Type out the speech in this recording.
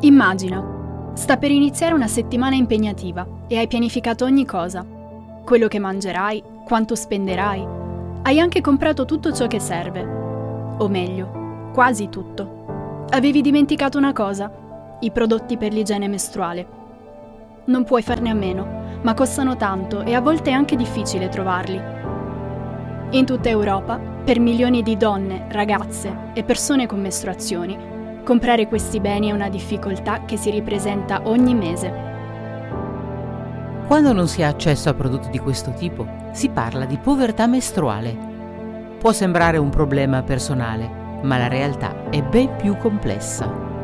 Immagina, sta per iniziare una settimana impegnativa e hai pianificato ogni cosa. Quello che mangerai, quanto spenderai. Hai anche comprato tutto ciò che serve. O meglio, quasi tutto. Avevi dimenticato una cosa: i prodotti per l'igiene mestruale. Non puoi farne a meno, ma costano tanto e a volte è anche difficile trovarli. In tutta Europa, per milioni di donne, ragazze e persone con mestruazioni, comprare questi beni è una difficoltà che si ripresenta ogni mese. Quando non si ha accesso a prodotti di questo tipo, si parla di povertà mestruale. Può sembrare un problema personale, ma la realtà è ben più complessa.